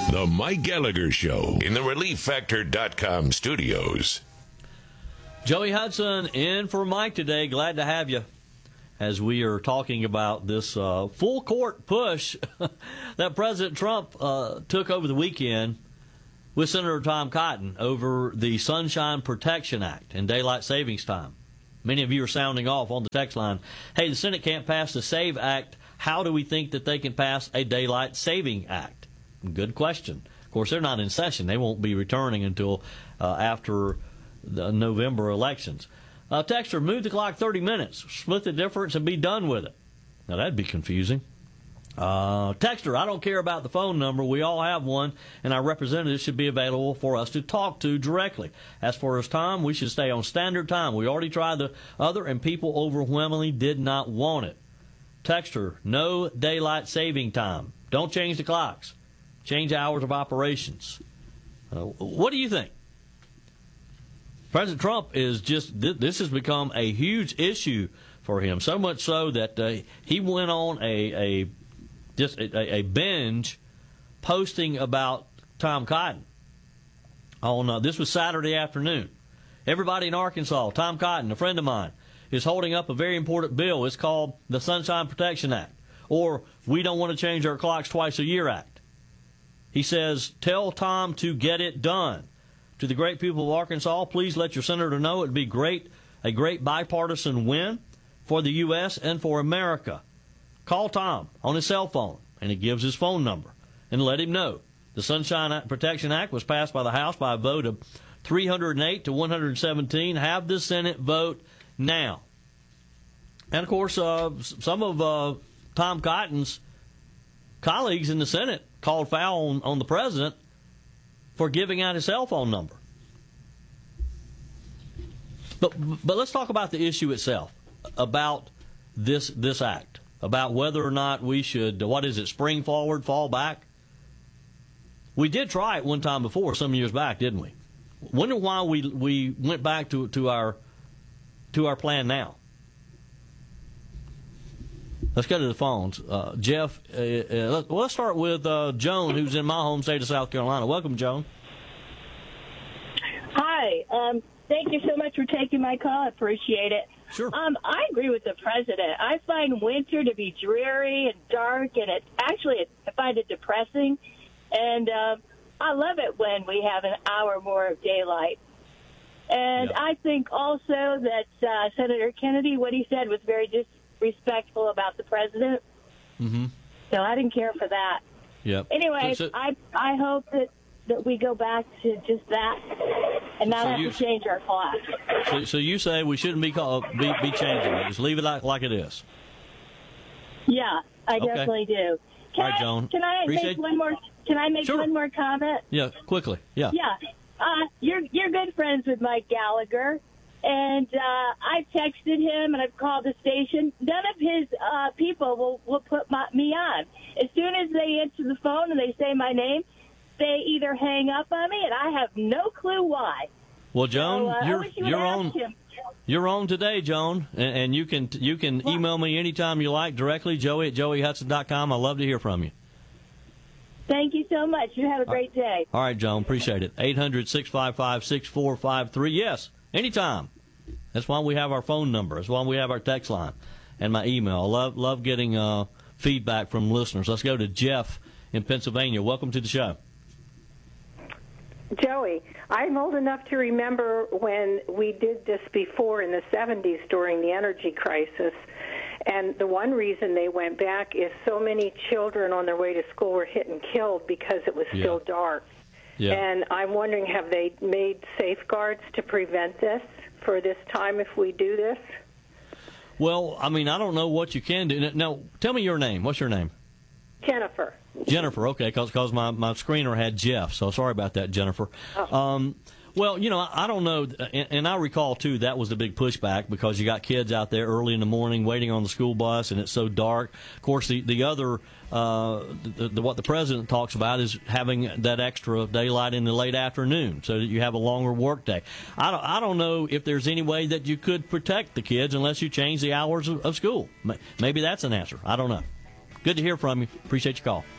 The Mike Gallagher Show in the ReliefFactor.com studios. Joey Hudson in for Mike today. Glad to have you as we are talking about this full court push that President Trump took over the weekend with Senator Tom Cotton over the Sunshine Protection Act and daylight savings time. Many of you are sounding off on the text line. Hey, the Senate can't pass the SAVE Act. How do we think that they can pass a daylight saving act? Good question. Of course, they're not in session. They won't be returning until after the November elections. Texter, move the clock 30 minutes. Split the difference and be done with it. Now, that'd be confusing. Texter, I don't care about the phone number. We all have one, and our representatives should be available for us to talk to directly. As for his time, we should stay on standard time. We already tried the other, and people overwhelmingly did not want it. Texter, no daylight saving time. Don't change the clocks. Change hours of operations. What do you think? President Trump is this has become a huge issue for him, so much so that he went on a binge posting about Tom Cotton. This was Saturday afternoon. Everybody in Arkansas, Tom Cotton, a friend of mine, is holding up a very important bill. It's called the Sunshine Protection Act, or We Don't Want to Change Our Clocks Twice a Year Act. He says, tell Tom to get it done. To the great people of Arkansas, please let your senator know it would be a great bipartisan win for the U.S. and for America. Call Tom on his cell phone, and he gives his phone number, and let him know. The Sunshine Protection Act was passed by the House by a vote of 308 to 117. Have the Senate vote now. And, of course, some of Tom Cotton's colleagues in the Senate called foul on the president for giving out his cell phone number. But let's talk about the issue itself, about this act, about whether or not we should, spring forward, fall back? We did try it one time before, some years back, didn't we? Wonder why we went back to our plan now. Let's go to the phones. Jeff, let's start with Joan, who's in my home state of South Carolina. Welcome, Joan. Hi. Thank you so much for taking my call. I appreciate it. Sure. I agree with the president. I find winter to be dreary and dark, and I find it depressing. And I love it when we have an hour more of daylight. And I think also that Senator Kennedy, what he said was very disrespectful about the president. Mm-hmm. So I didn't care for that. Yep. Anyway, I hope that we go back to just that and not have to change our clock. So you say we shouldn't be changing it. Just leave it like it is. Yeah, I definitely do. All right, Joan. Can I make one more? Can I make one more comment? Yeah, quickly. Yeah. Yeah. You're good friends with Mike Gallagher, and I've texted him and I've called the station. None of his people will put me on. As soon as they answer the phone and they say my name, they either hang up on me, and I have no clue why. Well, Joan, so, you're on today, Joan, and you can email me anytime you like directly, Joey@joeyhudson.com. I love to hear from you. Thank you so much. You have a great day. All right, Joan, appreciate it. 800-655-6453. Yes, anytime. That's why we have our phone number. That's why we have our text line and my email. I love getting feedback from listeners. Let's go to Jeff in Pennsylvania. Welcome to the show. Joey, I'm old enough to remember when we did this before in the 70s during the energy crisis. And the one reason they went back is so many children on their way to school were hit and killed because it was still dark. Yeah. And I'm wondering, have they made safeguards to prevent this for this time if we do this? Well, I mean, I don't know what you can do. Now, tell me your name. What's your name? Jennifer. Jennifer, okay, because my screener had Jeff, so sorry about that, Jennifer. Oh. Well, I don't know, and I recall, too, that was the big pushback because you got kids out there early in the morning waiting on the school bus, and it's so dark. Of course, the other, what the president talks about is having that extra daylight in the late afternoon so that you have a longer work day. I don't know if there's any way that you could protect the kids unless you change the hours of school. Maybe that's an answer. I don't know. Good to hear from you. Appreciate your call.